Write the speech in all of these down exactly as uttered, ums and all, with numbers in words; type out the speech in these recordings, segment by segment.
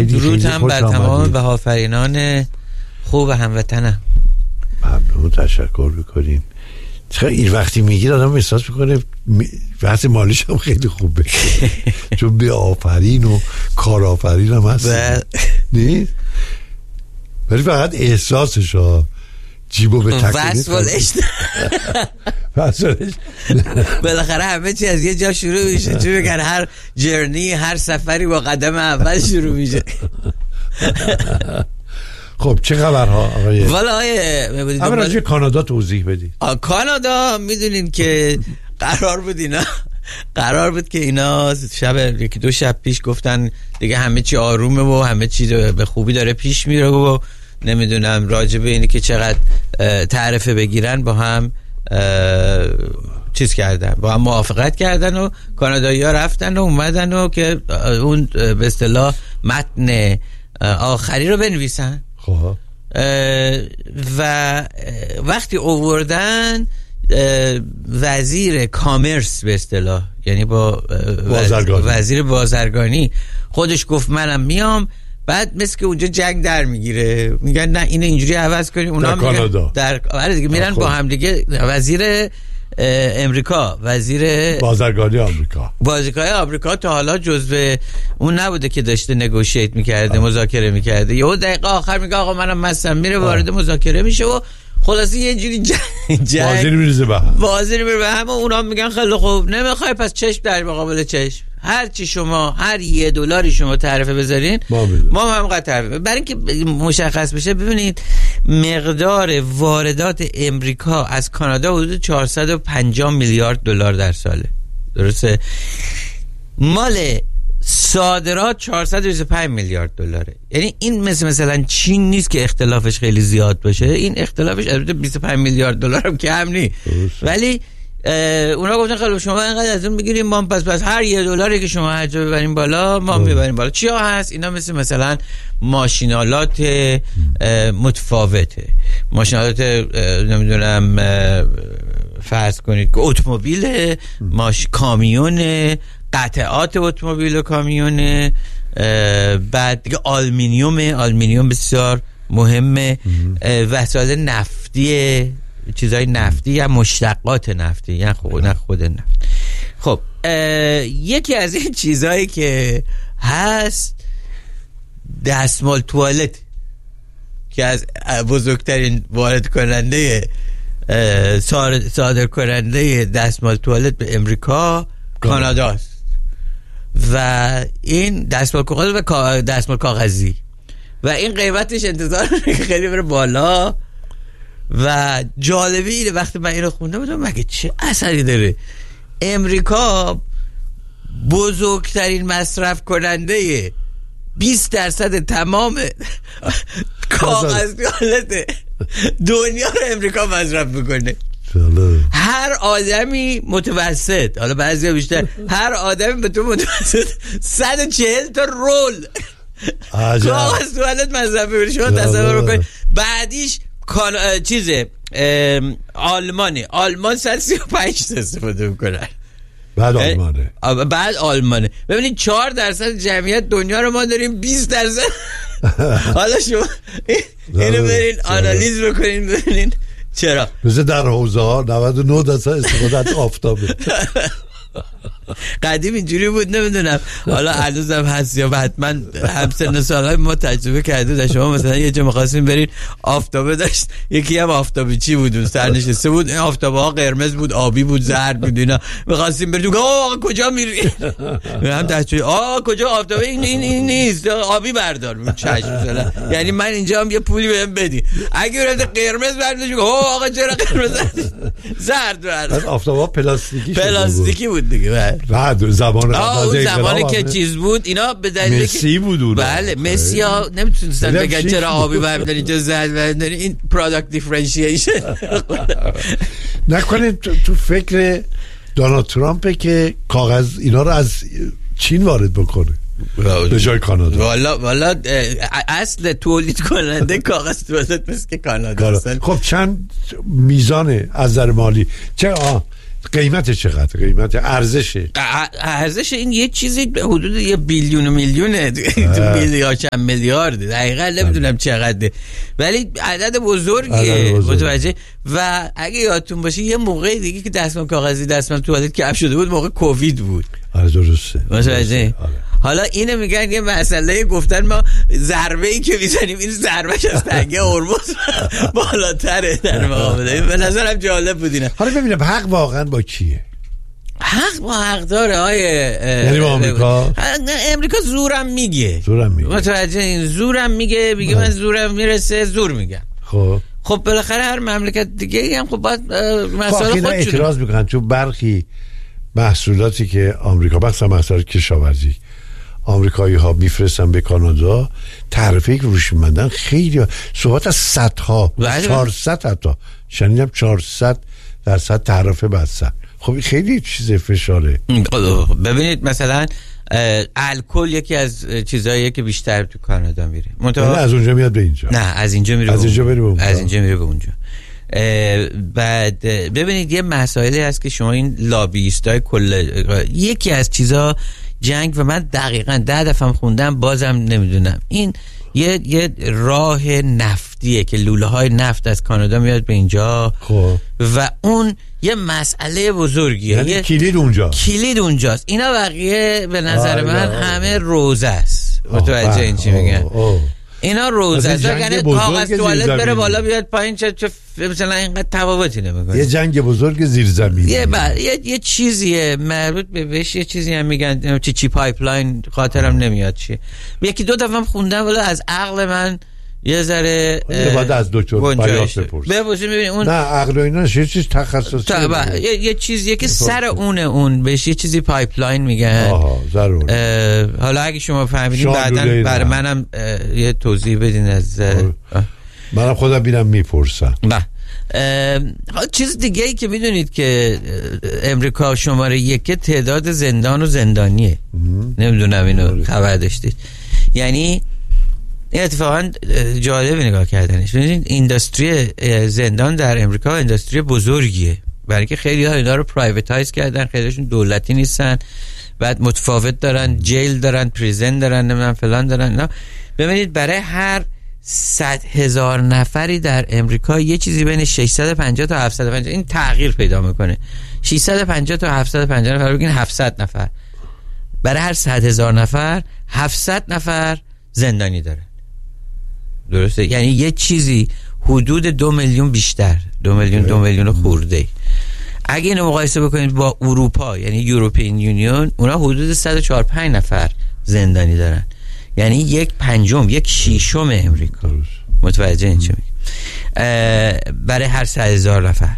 درود هم بر تمام بهافرینان خوب هموطنم. ممنون، تشکر میکنیم. چرا این وقتی میگید آدم احساس میکنه بحث مالیش هم خیلی خوبه چون به آفرین و کار آفرین هم هست نیست، ولی فقط احساسش ها جیبو به تکلیف وصلش وصلش بالاخره همه چی از یه جا شروع میشه. چون بگن هر جرنی، هر سفری با قدم اول شروع میشه. خب چه خبرها آقای؟ والا آقای اما راجع کانادا توضیح بدید. کانادا میدونین که قرار بود اینا قرار بود که اینا شب یکی دو شب پیش گفتن دیگه همه چی آرومه و همه چی به خوبی داره پیش میره و نمیدونم راجع به اینی که چقدر تعرفه بگیرن با هم چیز کردن، با هم موافقت کردن و کانادایی‌ها رفتن و اومدن و که اون به اصطلاح متن آخری رو بنویسن. خب و وقتی اووردن وزیر کامرس به اصطلاح، یعنی با بازرگانی. وزیر بازرگانی خودش گفت منم میام. بعد مثل که اونجا جنگ در میگیره، میگن نه اینو اینجوری عوض کنیم، اونا در کانادا در آره دیگه میرن با هم دیگه. وزیر امریکا، وزیر بازرگانی آمریکا، بازرگانی آمریکا تا حالا جزو اون نبوده که داشته نگوشیت میکرده، مذاکره میکرده. یهو دقیقه آخر میگه آقا منم مستم، میره وارد مذاکره میشه و خلاصی یه جوری جنگ بازی میریزه به هم، بازی میره به هم. اونا میگن خیلی خوب، نمیخوای پس چشم در مقابل چشم، هر چی شما هر یه دلاری شما تعرفه بذارین ما, ما هم قطع تعرفه. برای اینکه مشخص بشه ببینید مقدار واردات امریکا از کانادا حدود چهارصد و پنجاه میلیارد دلار در ساله، درسته؟ مال صادرات چهارصد و بیست و پنج میلیارد دلاره. یعنی این مثل مثلا چین نیست که اختلافش خیلی زیاد باشه، این اختلافش البته بیست و پنج میلیارد دلار هم کم نیست، ولی اونا گفتن خیلی شما اینقدر از اون بگیریم، ما پس پس هر یه دلاری که شما هر جا ببریم بالا ما میبریم بالا. چیا هست اینا؟ مثل مثلا ماشینالات متفاوته، ماشینالات نمیدونم فرض کنید که اتومبیل، ماش کامیون، قطعات اتومبیل و کامیون، بعد دیگه آلومینیوم، آلومینیوم بسیار مهمه، وسایل نفتی، چیزای نفتی یا مشتقات نفتی، یا خود نه خود نفت. خب یکی از این چیزایی که هست دستمال توالت که از بزرگترین وارد کننده صادر کننده دستمال توالت به امریکا کانادا است و این دستمال کاغذی و دستمال کاغذی و این قیمتش انتظار خیلی بره بالا. و جالبی اینه وقتی من اینو خونده بودم مگه چه اثری داره، امریکا بزرگترین مصرف کننده بیست درصد تمام کاغذ توالت دنیا رو امریکا مصرف میکنه. هر آدمی متوسط، حالا بعضیا بیشتر، هر آدمی به تو متوسط صد و چهل تا رول کاغذ توالت مصرف میکنه. شما تصور کنید. بعدیش کان... چیزه آلمانه، آلمان صد و سی و پنج تا استفاده میکنن. بعد آلمانه بعد آلمانه ببینید چهار درصد جمعیت دنیا رو ما داریم بیست درصد. حالا شما اینو برین آنالیز بکنین ببینین چرا. مثل در حوزه ها نود و نه درصد استفاده از آفتابه. قدیم اینجوری بود، نمیدونم حالا هنوزم هست یا حتما همسن سالهای ما تجربه کرده داشت. شما مثلا یه جا می‌خواستین برین آفتابه داشت، یکی هم آفتابی چی بود اون سرنشسته بود، این آفتابه ها قرمز بود، آبی بود، زرد بود، اینا می‌خواستین برید آقا کجا میری؟ هم دستوری آقا کجا آفتابه این این, این نیست، آبی بردار. چشم مثلا یعنی من اینجا هم یه پولی بهم بدی، اگه برید قرمز برداشت آقا چرا قرمز زرد بردار؟ آفتابه پلاستیکی پلاستیکی بود دیگه. بعد زمان اون زمانی که چیز بود اینا به دلیل مسی بود اون. بله مسی ها نمیتونستن بگن چرا آبی برداری چرا زرد برداری. این پروداکت دیفرنشیشن. نکنید تو فکر دونالد ترامپه که کاغذ اینا رو از چین وارد بکنه به جای کانادا. والا والا اصل تولید کننده کاغذ توالت مثل که کانادا است. خب چند میزانه از نظر مالی چه آه قیمت چقدر؟ قیمت ارزشه ارزش این یه چیزی حدود یه بیلیون و میلیونه، میلیارد چند میلیارد، دقیقاً نمیدونم چقدره، ولی عدد بزرگیه متوجه. و اگه یادتون باشه یه موقع دیگه که دستمال کاغذی دستمال توالت کف شده بود موقع کووید بود. آره درسته متوجه. حالا اینو میگن یه مسئله، گفتن ما ضربه ای که میزنیم این ضربهش از تنگه هرمز بالاتره در مقابل. به نظرم جالب بود اینا. حالا ببینم حق واقعا با کیه؟ حق با حق داره آیه، یعنی با امریکا؟ امریکا زورم میگه زورم میگه متوجه این زورم میگه میگه من زورم میرسه زور میگم. خب خب بالاخره هر مملکت دیگه هم خب باید مسائل خودشون اعتراض میکنن تو برخی محصولاتی که آمریکا بخصا محصولات کشاورزی آمریکایی ها میفرستن به کانادا، تعرفه که روش میمندن خیلی صحبت از صدها چهارصد حتی شنیدم چهارصد درصد تعرفه بستن. خب خیلی چیز فشاره. ببینید مثلا الکل یکی از چیزاییه که بیشتر تو کانادا میره، منتها از اونجا میاد به اینجا. نه از اینجا میره از اینجا میره به اونجا. از اینجا میره به اونجا. بعد ببینید یه مسائلی هست که شما این لابیستای کل یکی از چیزا جنگ، و من دقیقاً ده دفعه خوندم بازم نمیدونم، این یه یه راه نفتیه که لوله های نفت از کانادا میاد به اینجا. خوب. و اون یه مسئله بزرگیه، یعنی یه کلید اونجا کلید اونجاست. اینا بقیه به نظر من آه همه روزه است. متوجه این چی میگن؟ اینا روزه است، یعنی کاغذ توالت بره بالا بیاد پایین، چه چه مثلا اینقدر تفاوتی نمیکنه. یه جنگ بزرگ زیر زمین، یه بر... یه یه چیزیه مربوط به بهش، یه چیزی هم میگن چی چی پایپلاین، خاطرم نمیاد چیه. یکی دو دفعه خوندم ولی از عقل من یه ذره بعد از دکتر پیاس بپرس ببینید ببینید اون نه عقل و اینا یه چیز تخصصی تا... یه یه چیزیه که سر اونه، اون بهش یه چیزی پایپلاین میگن. آها ضرور. حالا اگه شما فهمیدین بعداً برای منم یه توضیح بدین از منم خودم بیرم میپرسم. نه چیز دیگه ای که میدونید که امریکا شماره یک تعداد زندان و زندانیه. نمیدونم اینو خبر داشتید؟ یعنی این اتفاقا جالب نگاه کردنش. ببینید اینداستری زندان در امریکا اینداستری بزرگیه، برای که خیلی ها اینا رو پرایوتایز کردن، خیلیشون دولتی نیستن، بعد متفاوت دارن، جیل دارن، پریزن دارن، نمیدونم فلان دارن اینا. ببینید برای هر صد هزار نفری در امریکا یه چیزی بین ششصد و پنجاه تا هفتصد و پنجاه این تغییر پیدا میکنه. ششصد و پنجاه تا هفتصد و پنجاه نفر، بگین هفتصد نفر. برای هر صد هزار نفر هفتصد نفر زندانی داره. درسته؟ یعنی یه چیزی حدود دو میلیون بیشتر، دو میلیون دو میلیون خورده. اگه اینو مقایسه بکنید با اروپا، یعنی یوروپین یونیون، اونا حدود صد و چهل و پنج نفر زندانی دارن، یعنی یک پنجم، یک شیشم امریکا. متوجه این چه میگه؟ برای هر صد هزار نفر.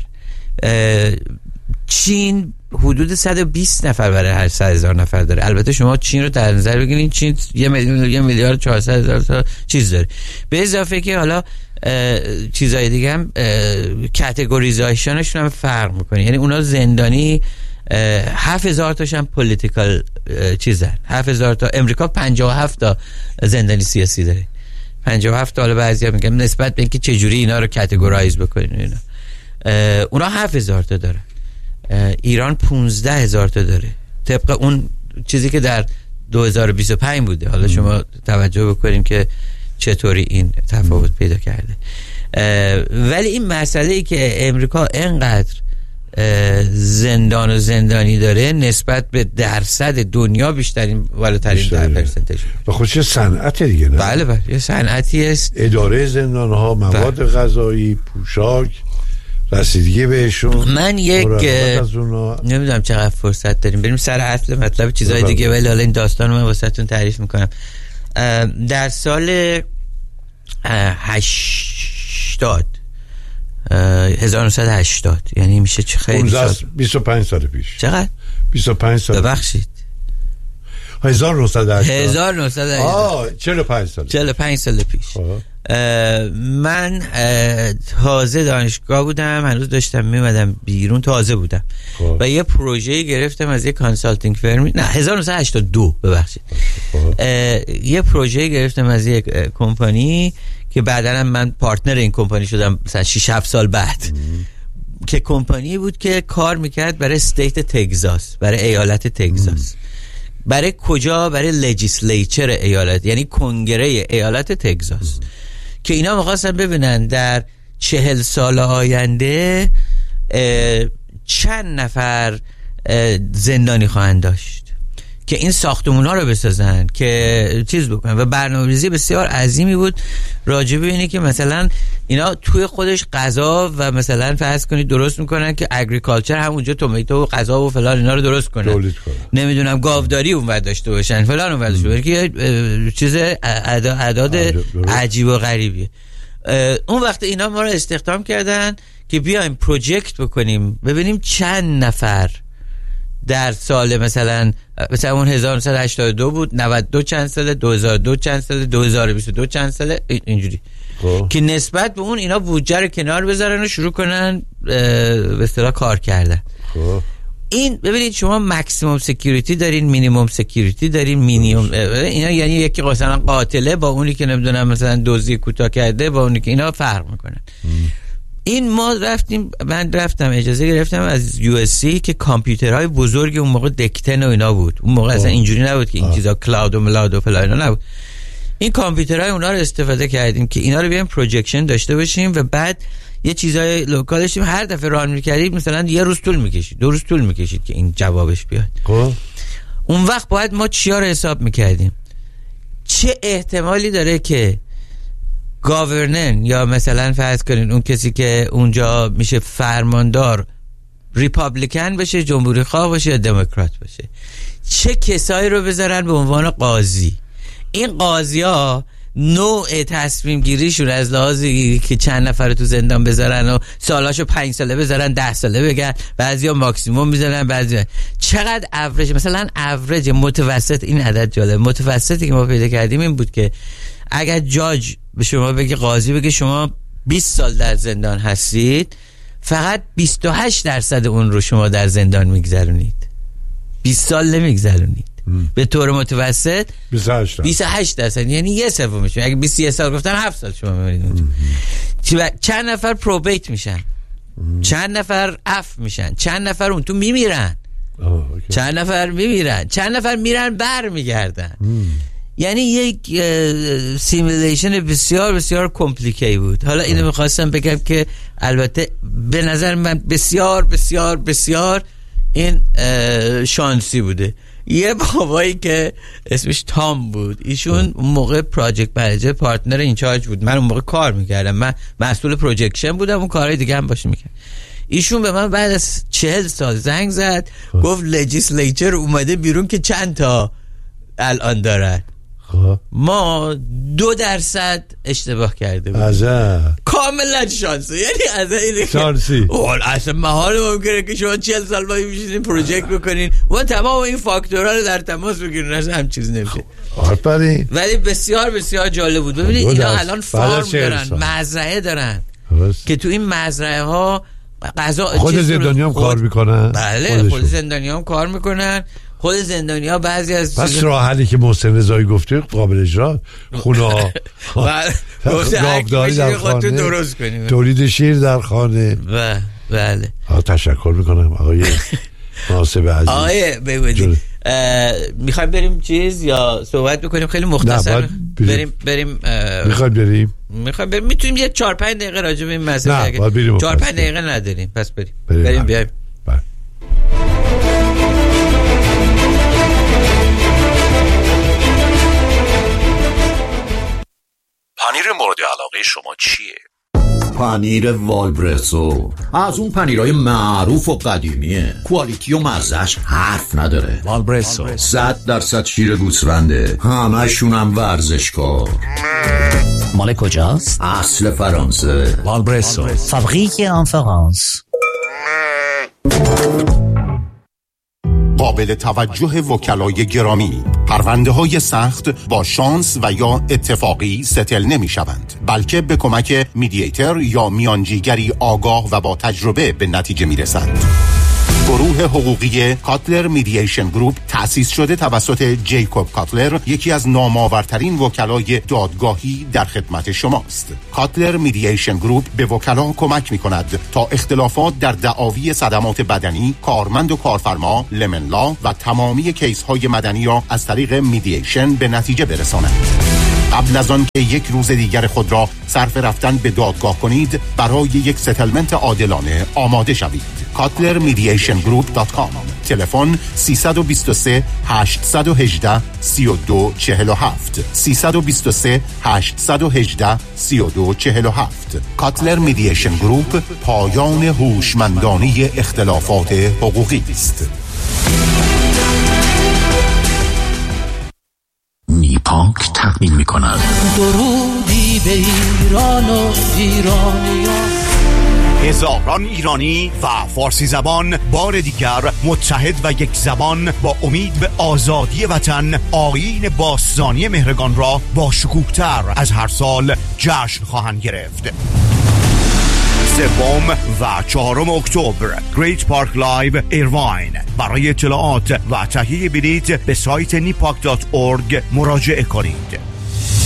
چین حدود صد و بیست نفر برای هر صد هزار نفر داره. البته شما چین رو در نظر بگیرید، چین یه میلیون یه میلیارد چهارصد هزار تا چیز داره، به اضافه که حالا چیزای دیگه هم کاتگوریزیشنشون هم فرق میکنه. یعنی اونا زندانی هفت هزار تاش هم پولیتیکال چیزن، هفت هزار تا. امریکا پنجاه و هفت تا زندانی سیاسی داره، پنجاه و هفت تا. حالا بعضیا میگن نسبت به اینکه چه جوری اینا رو کاتگورایز بکنین اینا، اونا هفت هزار تا داره. ایران پونزده هزار تا داره، طبق اون چیزی که در دو هزار و بیست و پنج بوده. حالا شما توجه بکنیم که چطوری این تفاوت پیدا کرده. ولی این مسئله ای که امریکا انقدر زندان و زندانی داره نسبت به درصد دنیا بیشترین بالاترین در پرسنتج. و خودش صنعت دیگه نه؟ بله بله یه صنعتی است. اداره زندان ها، مواد غذایی، پوشاک، رسیدگی بهشون. من یک نمیدونم چقدر فرصت داریم بریم سر اصل مطلب چیزای دیگه، ولی حالا این داستان رو من واسهتون تعریف میکنم. در سال هشتاد هزار و نهصد و هشتاد، یعنی میشه چه خیلی سال، بیست و پنج سال پیش. چقدر؟ بیست و پنج سال. ببخشید هزار و نهصد و هشتاد. هزار و نهصد و هشتاد. آه چهل و پنج سال. چهل و پنج سال پیش. من تازه دانشگاه بودم، هنوز داشتم میمدم بیرون، تازه بودم خواه. و یه پروژه گرفتم از یه کانسالتینگ فرمی، نه هزار و نهصد و هشتاد و دو ببخشید. یه پروژه گرفتم از یک کمپانی که بعداً من پارتنر این کمپانی شدم مثلا شش هفت سال بعد. که کمپانی بود که کار میکرد برای استیت تگزاس، برای ایالت تگزاس. برای کجا؟ برای لجیسلیچر ایالت، یعنی کنگره ایالت تگزاس، که اینا میخواستن ببینن در چهل سال آینده چند نفر زندانی خواهند داشت که این ساختمون ها رو بسازن، که چیز بکنن. و برنامه‌ریزی بسیار عظیمی بود راجع به اینه که مثلا اینا توی خودش غذا و مثلا فرض کنید درست میکنن که اگریکالچر همونجا تومیتو و غذا و فلان اینا رو درست کنن، نمیدونم گاوداری اونور داشته باشن فلان اونور داشته باشن، که چیز اعداد عجیب و غریبیه. اون وقت اینا ما رو استخدام کردن که بیایم پروژکت بکنیم ببینیم چند نفر در سال مثلا مثلا اون هزار و نهصد و هشتاد و دو بود، نود و دو چند ساله، دو هزار و دو چند ساله، دو هزار و بیست و دو چند ساله، اینجوری خواه. که نسبت به اون اینا بودجه رو کنار بذارن و شروع کنن به اصطلاح کار کردن. خواه. این ببینید شما ماکسیمم سکیوریتی دارین، مینیمم سکیوریتی دارین، مینیمم اینا یعنی یکی مثلا قاتله با اونی که نمیدونم مثلا دزدی کوتاه کرده با اونی که اینا فرق میکنن. این ما رفتیم، من رفتم اجازه گرفتم از یو اس سی که کامپیوترهای بزرگ اون موقع دکتن و اینا بود، اون موقع اصلا اینجوری نبود که این چیزا کلاود و ملاود و فلان اینا نبود. این کامپیوترهای اونا رو استفاده کردیم که اینا رو بیایم پروجکشن داشته باشیم و بعد یه چیزای لوکال داشتیم. هر دفعه ران می‌کردیم مثلا یه روز طول می‌کشید، دو روز طول می‌کشید که این جوابش بیاد. اون وقت باید ما چیا رو حساب می‌کردیم؟ چه احتمالی داره که گاورنن یا مثلا فرض کنین اون کسی که اونجا میشه فرماندار ریپابلیکن بشه، جمهوری خواه باشه یا دموکرات باشه؟ چه کسایی رو بذارن به عنوان قاضی؟ این قاضی ها نوع تصمیم گیریشون از لحاظی که چند نفر رو تو زندان بذارن و سالاشو پنج ساله بذارن، ده ساله بگن، بعضی ها ماکسیموم میذارن، بعضی ها چقدر اوریج، مثلا اوریج متوسط، این عدد جالب، متوسطی که ما پیدا کردیم این بود که اگر جاج به شما بگه، قاضی بگه شما بیست سال در زندان هستید، فقط بیست و هشت درصد اون رو شما در زندان میگذرونید، بیست سال نمیگذرونید. به طور متوسط بیست و هشت درصد، یعنی یه سومش. اگه بیست و یک سال گفتن هفت سال شما میمونید. چند نفر پروبیت میشن، چند نفر اف میشن، چند نفر اون تو میمیرن، چند نفر میمیرن، چند نفر میرن بر میگردن. یعنی یک سیمیلیشن بسیار بسیار کمپلیکی بود. حالا اینو میخواستم بگم که البته به نظر من بسیار بسیار بسیار این شانسی بوده. یه بابایی که اسمش تام بود، ایشون اون موقع پراجکت منیجر پارتنر اینچارج بود، من اون موقع کار میکردم، من مسئول پروجکشن بودم، اون کارهای دیگه هم باشه میکرد. ایشون به من بعد از چهل سال زنگ زد، گفت لجیسلیچر اومده بیرون که چند تا الان دارن. ما دو درصد اشتباه کرده بود. ازا کاملا شانسی، یعنی از این شانسی اصلا محال ممکنه که شما چهل سال باید میشینین پروژکت بکنین و تمام این فاکتورها رو در تماس بگیرین، اصلا هم چیز نمیشه. آفرین. ولی بسیار بسیار جالب بود. ببینید اینا الان فارم دارن، مزرعه دارن که تو این مزرعه ها غذا خود زندانیام خود... کار میکنن. بله خود زندانیام کار میکنن. خود زندانیا بعضی از پس راه حلی که محسن رضایی گفته قابل اجرا، خونه گاوداری در خانه، درست کنیم، تولید شیر در خانه. بله. تشکر میکنم آقای ناصب عزیز. آقای بگوید میخوایم بریم چیز یا صحبت بکنیم خیلی مختصر؟ بریم بریم میخوایم بریم میخوایم بریم میتونیم یه چهار پنج دقیقه راجع به این مسئله، چهار پنج دقیقه نداریم، پس بریم بریم, بریم بیایم. پنیر مورد علاقه شما چیه؟ پنیر والبرسو از اون پنیرهای معروف و قدیمیه، کوالیتی و مزهش حرف نداره. والبرسو صد درصد شیر گوسفنده، همشون هم ورزشکار. مال کجاست؟ اصل فرانسه. والبرسو فابریک ان فرانس. قابل توجه وکلای گرامی، پرونده های سخت با شانس و یا اتفاقی ستل نمی شوند، بلکه به کمک میدییتر یا میانجیگری آگاه و با تجربه به نتیجه می رسند. گروه حقوقی کاتلر میدییشن گروپ تأسیس شده توسط جیکوب کاتلر، یکی از نامآورترین وکلای دادگاهی در خدمت شماست. کاتلر میدییشن گروپ به وکلا کمک می‌کند تا اختلافات در دعاوی صدمات بدنی، کارمند و کارفرما، لمن لا و تمامی کیس‌های مدنی را از طریق میدییشن به نتیجه برساند. قبل از آن که یک روز دیگر خود را صرف رفتن به دادگاه کنید، برای یک ستلمنت عادلانه آماده شوید. کاتلر میدییشن گروپ دات کام. تلفن سه دو سه هشت یک هشت سه دو چهار هفت سه دو سه هشت یک هشت سه دو چهار هفت. کاتلر میدییشن گروپ، پایان هوشمندانه اختلافات حقوقی است. نیپاک تقدیم می کند درودی به ایران و ایرانیان. هزاران ایرانی و فارسی زبان بار دیگر متحد و یک زبان با امید به آزادی وطن، آیین باستانی مهرگان را با شکوه‌تر از هر سال جشن خواهند گرفت. سوم و چهارم اکتبر گریت پارک لایو ایرواین. برای اطلاعات و تهیه بلیط به سایت نیپاک دات اورگ مراجعه کنید.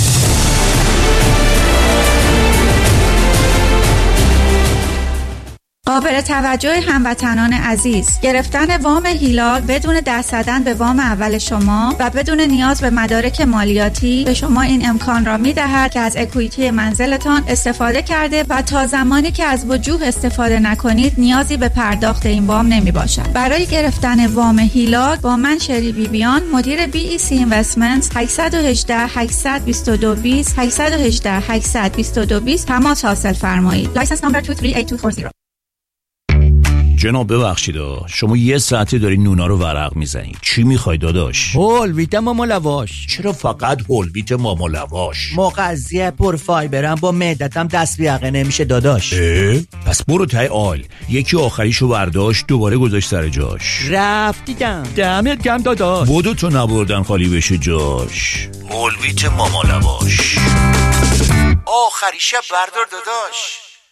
قابل توجه هموطنان عزیز، گرفتن وام هیلال بدون دست زدن به وام اول شما و بدون نیاز به مدارک مالیاتی به شما این امکان را می‌دهد که از اکویتی منزلتان استفاده کرده و تا زمانی که از وجوه استفاده نکنید نیازی به پرداخت این وام نمی‌باشد. برای گرفتن وام هیلال با من شری بیبیان، مدیر بی ای سی اینوستمنتس، هشت یک هشت هشت دو دو دو صفر هشت یک هشت هشت دو دو دو صفر تماس حاصل فرمایید. لایسنس نمبر دو سه هشت دو چهار صفر. جناب ببخشید شما یه ساعته داری نونا رو ورق میزنی. چی میخوای داداش؟ هول ویت ماما لواش. چرا فقط هول ویت ماما لواش؟ مغذیه پر فایبرم، با معدتم دست بیاقه نمیشه داداش. اه؟ پس برو تای آل، یکی آخریشو برداشت دوباره گذاشت سر جاش. رفت دیدم. دمت گرم داداش. بودو تو نبردن خالی بشه جاش. هول ویت ماما لواش، آخریشه بردار داداش.